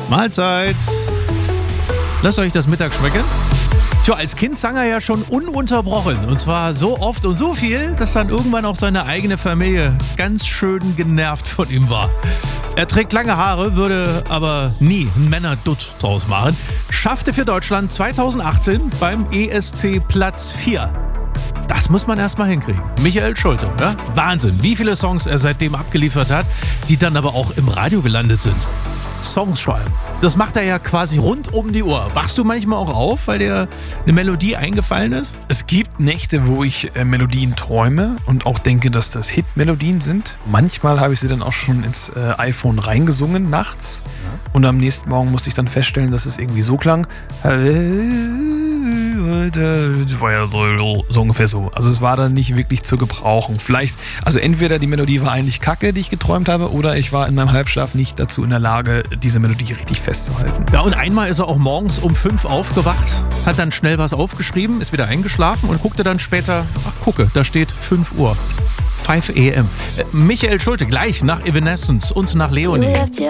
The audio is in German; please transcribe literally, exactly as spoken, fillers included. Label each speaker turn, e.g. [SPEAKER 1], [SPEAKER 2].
[SPEAKER 1] Mahlzeit. Lasst euch das Mittag schmecken. Tja, als Kind sang er ja schon ununterbrochen. Und zwar so oft und so viel, dass dann irgendwann auch seine eigene Familie ganz schön genervt von ihm war. Er trägt lange Haare, würde aber nie einen Männerdutt draus machen. Schaffte für Deutschland zweitausendachtzehn beim E S C Platz vier. Das muss man erstmal hinkriegen. Michael Schulte, ja? Wahnsinn, wie viele Songs er seitdem abgeliefert hat, die dann aber auch im Radio gelandet sind. Songs schreiben. Das macht er ja quasi rund um die Uhr. Wachst du manchmal auch auf, weil dir eine Melodie eingefallen ist?
[SPEAKER 2] Es gibt Nächte, wo ich äh, Melodien träume und auch denke, dass das Hit-Melodien sind. Manchmal habe ich sie dann auch schon ins äh, iPhone reingesungen nachts. Ja. Und am nächsten Morgen musste ich dann feststellen, dass es irgendwie so klang. Das war ja so, so ungefähr so. Also es war dann nicht wirklich zu gebrauchen. Vielleicht, also entweder die Melodie war eigentlich kacke, die ich geträumt habe, oder ich war in meinem Halbschlaf nicht dazu in der Lage, diese Melodie richtig festzuhalten.
[SPEAKER 1] Ja, und einmal ist er auch morgens um fünf aufgewacht, hat dann schnell was aufgeschrieben, ist wieder eingeschlafen und guckte dann später, ach gucke, da steht fünf Uhr. fünf a m. Michael Schulte, gleich nach Evanescence und nach Leonie.